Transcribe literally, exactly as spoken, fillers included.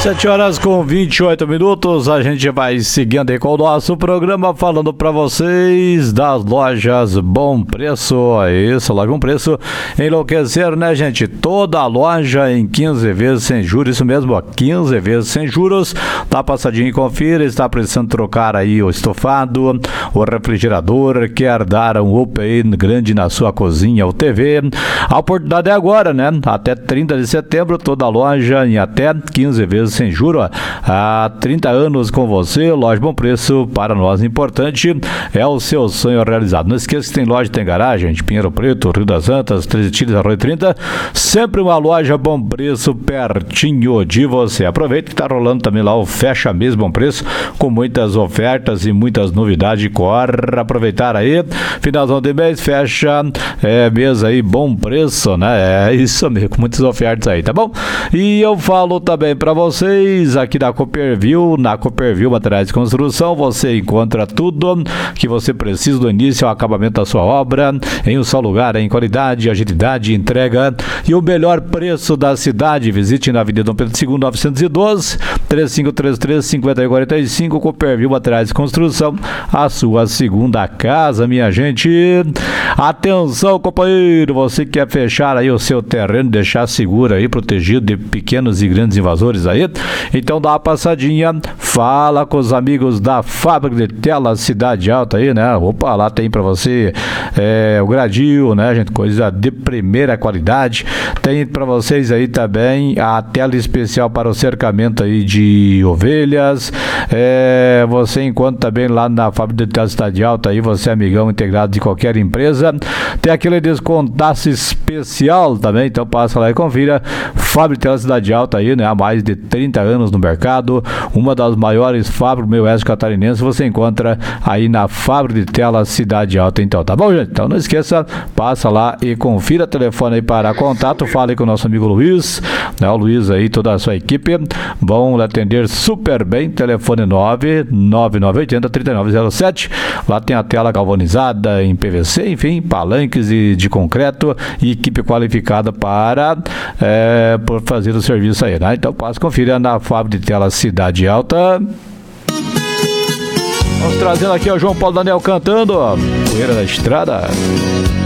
sete horas com vinte e oito minutos, a gente vai seguindo aí com o nosso programa, falando para vocês das lojas Bom Preço. É isso, loja Bom Preço, enlouquecer, né, gente? Toda a loja em quinze vezes sem juros, isso mesmo, ó, quinze vezes sem juros. Dá passadinha e confira, está precisando trocar aí o estofado, o refrigerador, quer dar um up aí grande na sua cozinha ou T V. A oportunidade é agora, né? Até trinta de setembro, toda a loja em até quinze vezes sem juros. Há trinta anos com você, loja Bom Preço, para nós importante é o seu sonho realizado. Não esqueça que tem loja, tem garagem, de Pinheiro Preto, Rio das Antas, Treze Tílios, Arroio trinta, sempre uma loja Bom Preço pertinho de você. Aproveita que está rolando também lá o Fecha Mês Bom Preço, com muitas ofertas e muitas novidades. Corre aproveitar aí, finalzão de mês, fecha é, mês aí, bom preço, né? É isso mesmo, com muitas ofertas aí, tá bom? E eu falo também para vocês aqui da Copperville, na Copperville Materiais de Construção, você encontra tudo que você precisa do início ao acabamento da sua obra, em um só lugar, em qualidade, agilidade, entrega e o melhor preço da cidade. Visite na Avenida Dom Pedro segundo, novecentos e doze, três cinco três três, cinco zero quatro cinco, Copperville Materiais de Construção, a sua segunda casa, minha gente. Atenção, companheiro, você quer fechar aí o seu terreno, deixar seguro aí, protegido de pequenos e grandes invasores aí? Então dá uma passadinha, fala com os amigos da Fábrica de Telas Cidade Alta aí, né? Opa, lá tem pra você é, o gradil, né, gente? Coisa de primeira qualidade. Tem pra vocês aí também a tela especial para o cercamento aí de ovelhas. É, você encontra também lá na Fábrica de Telas Cidade Alta aí, você é amigão integrado de qualquer empresa. Tem aquele descontaço especial também, então passa lá e confira. Fábrica de Telas Cidade Alta aí, né? Há mais de trinta anos no mercado, uma das maiores fábricas do meio oeste catarinense, você encontra aí na Fábrica de Telas Cidade Alta, então, tá bom, gente? Então não esqueça, passa lá e confira, telefone aí para contato, fale com o nosso amigo Luiz, né? O Luiz aí, toda a sua equipe vão lhe atender super bem, telefone nove nove nove oito zero, três nove zero sete, lá tem a tela galvanizada em P V C, enfim, palanques e de concreto e equipe qualificada para é, por fazer o serviço aí, né? Então passa, confira na Fábrica de Telas Cidade Alta. Vamos trazendo aqui o João Paulo Daniel cantando Poeira da Estrada.